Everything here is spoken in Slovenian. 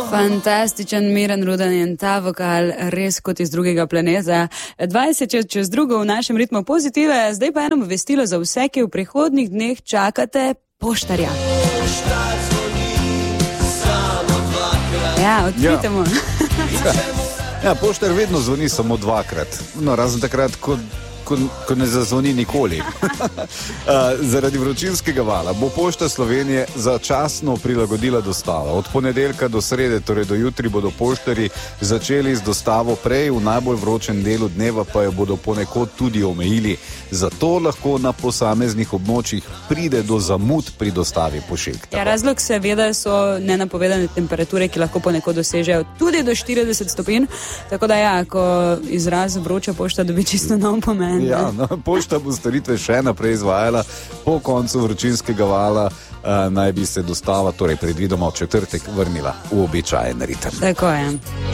Fantastičen, miren, ruden in ta vokal res kot iz drugega planeta. 20 čez drugo v našem ritmu pozitive, zdaj pa eno obvestilo za vse, ki v prihodnjih dneh čakate poštarja. Ja, odkritemo. Ja, poštar vedno zvoni samo dvakrat. No, razen takrat, ko ne zazvoni nikoli. Zaradi vročinskega vala bo Pošta Slovenije začasno prilagodila dostavo. Od ponedeljka do srede, torej do jutri, bodo poštarji začeli z dostavo prej, v najbolj vročem delu dneva pa jo bodo ponekod tudi omejili. Zato lahko na posameznih območjih pride do zamud pri dostavi pošiljk. Ja, razlog seveda so nenapovedane temperature, ki lahko ponekod dosežejo tudi do 40 stopinj. Tako da ja, ko izraz vroča pošta dobi čisto nov pomen. Ja, no, pošta bo storitve še naprej izvajala. Po koncu vročinskega vala naj bi se dostava, torej predvidoma v četrtek, vrnila v običajen ritem. Tako je.